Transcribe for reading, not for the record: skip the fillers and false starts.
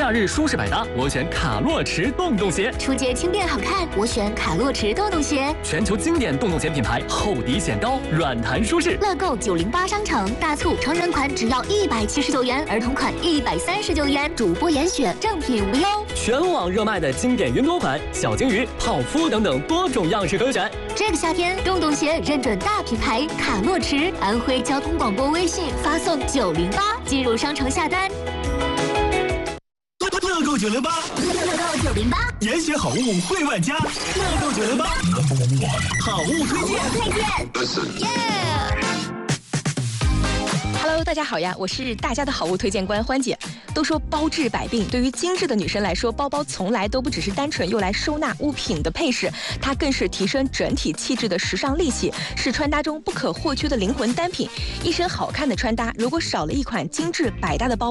夏日舒适百搭，我选卡洛驰洞洞鞋。 出街轻便好看，我选卡洛驰洞洞鞋。 全球经典洞洞鞋品牌，厚底显高，软弹舒适。 乐购908商城大促，成人款只要179元，儿童款139元，主播严选，正品无忧。 全网热卖的经典云朵款，小金鱼、泡芙等等多种样式可选。 这个夏天，洞洞鞋认准大品牌卡洛驰，安徽交通广播微信发送908进入商城下单。 乐购908， 乐购908， 严选好物惠万家。乐购908，好物推荐。 Hello， 大家好呀，我是大家的好物推荐官欢姐。都说包治百病，对于精致的女生来说，包包从来都不只是单纯用来收纳物品的配饰，它更是提升整体气质的时尚利器，是穿搭中不可或缺的灵魂单品。一身好看的穿搭，如果少了一款精致百搭的包，